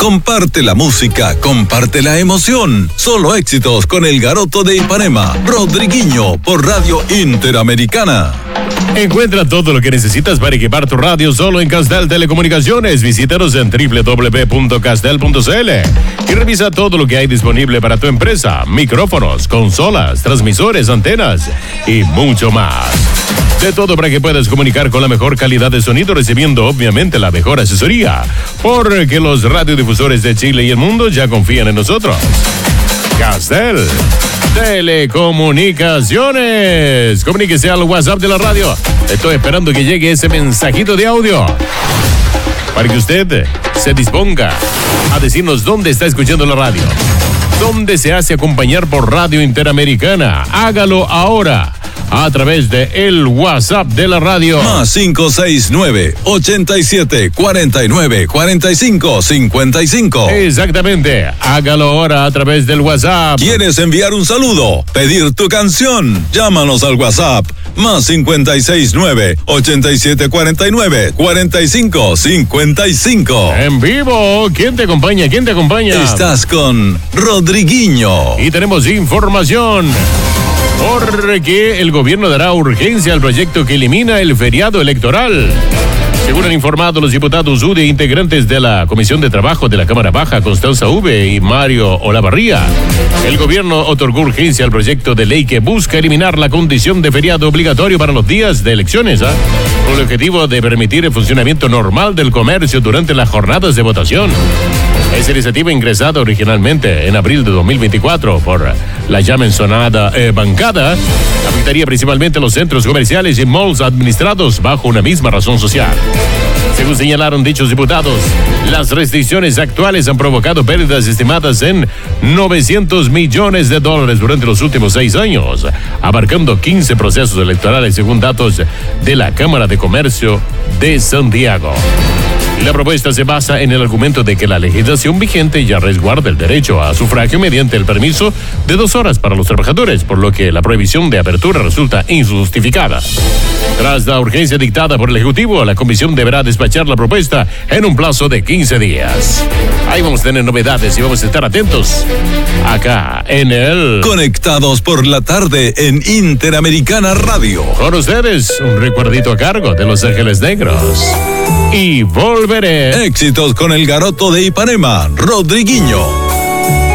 Comparte la música, comparte la emoción. Solo éxitos con el Garoto de Ipanema, Rodriguinho, por Radio Interamericana. Encuentra todo lo que necesitas para equipar tu radio solo en Castel Telecomunicaciones. Visítanos en www.castel.cl y revisa todo lo que hay disponible para tu empresa: micrófonos, consolas, transmisores, antenas y mucho más. De todo para que puedas comunicar con la mejor calidad de sonido, recibiendo obviamente la mejor asesoría, porque los radiodifusores de Chile y el mundo ya confían en nosotros. Castel Telecomunicaciones. Comuníquese al WhatsApp de la radio. Estoy esperando que llegue ese mensajito de audio para que usted se disponga a decirnos dónde está escuchando la radio, dónde se hace acompañar por Radio Interamericana. Hágalo ahora a través de el WhatsApp de la radio. Más 569-87-49-45-55. Exactamente. Hágalo ahora a través del WhatsApp. ¿Quieres enviar un saludo? ¿Pedir tu canción? Llámanos al WhatsApp. Más 569-87-49-45-55. En vivo. ¿Quién te acompaña? ¿Quién te acompaña? Estás con Rodriguinho. Y tenemos información. Porque el gobierno dará urgencia al proyecto que elimina el feriado electoral. Según han informado los diputados UDE, integrantes de la Comisión de Trabajo de la Cámara Baja, Constanza V y Mario Olavarría, el gobierno otorgó urgencia al proyecto de ley que busca eliminar la condición de feriado obligatorio para los días de elecciones, con el objetivo de permitir el funcionamiento normal del comercio durante las jornadas de votación. Esa iniciativa, ingresada originalmente en abril de 2024 por la ya mencionada bancada, afectaría principalmente a los centros comerciales y malls administrados bajo una misma razón social. Según señalaron dichos diputados, las restricciones actuales han provocado pérdidas estimadas en $900 millones durante los últimos 6 años, abarcando 15 procesos electorales según datos de la Cámara de Comercio de Santiago. La propuesta se basa en el argumento de que la legislación vigente ya resguarda el derecho a sufragio mediante el permiso de 2 horas para los trabajadores, por lo que la prohibición de apertura resulta injustificada. Tras la urgencia dictada por el Ejecutivo, la Comisión deberá despachar la propuesta en un plazo de 15 días. Ahí vamos a tener novedades y vamos a estar atentos acá en el... Conectados por la tarde en Interamericana Radio. Con ustedes, un recuerdito a cargo de Los Ángeles Negros. Y volveré. Éxitos con el Garoto de Ipanema, Rodriguinho.